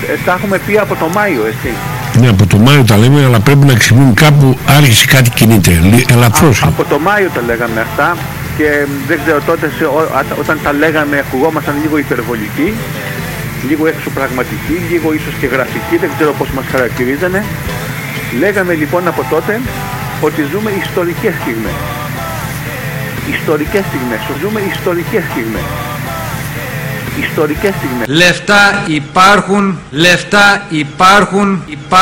Τα έχουμε πει από το Μάιο, έτσι. Ναι, από το Μάιο τα λέμε, αλλά πρέπει να ξυπνούν κάπου, άρχισε κάτι κινείται, ελαφρώς. Από το Μάιο τα λέγαμε αυτά και δεν ξέρω τότε όταν τα λέγαμε ακουγόμασταν λίγο υπερβολικοί, λίγο εξωπραγματικοί, λίγο ίσως και γραφικοί, δεν ξέρω πώς μας χαρακτηρίζανε. Λέγαμε λοιπόν από τότε ότι ζούμε ιστορικές στιγμές. Ιστορικές στιγμές, ζούμε ιστορικές στιγμές. Ιστορικές στιγμές. Λεφτά υπάρχουν, λεφτά υπάρχουν.